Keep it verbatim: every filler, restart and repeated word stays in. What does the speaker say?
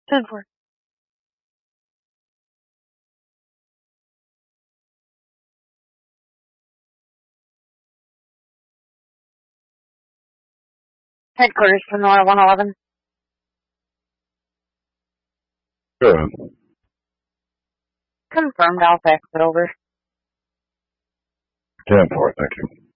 ten four. Headquarters to Nora one eleven. Go ahead. Confirmed, I'll fax it over. ten four, thank you.